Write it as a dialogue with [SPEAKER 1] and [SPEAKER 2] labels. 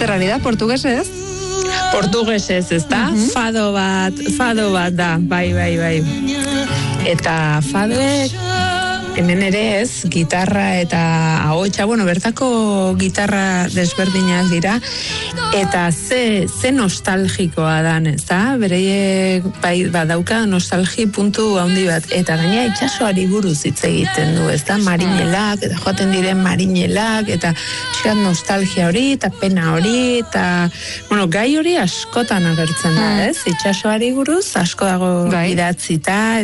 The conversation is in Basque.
[SPEAKER 1] Zerrari da, portugesez?
[SPEAKER 2] Portugesez, ez da? Fado bat da, bai. Eta fadoek, hemen ere ez, gitarra eta ahotsa, bertako gitarra desberdinak dira, eta ze nostalgikoa dan, ez da? Bereiek, bai, badauka nostalgi puntu handi bat, eta gaina itsasoari buruz hitz egiten du, ez da? Marinelak, eta joaten diren marinelak, eta txat nostalgia hori, eta pena hori, eta, gai hori askotan agertzen da, ez? Itsasoari buruz, asko dago idatzita,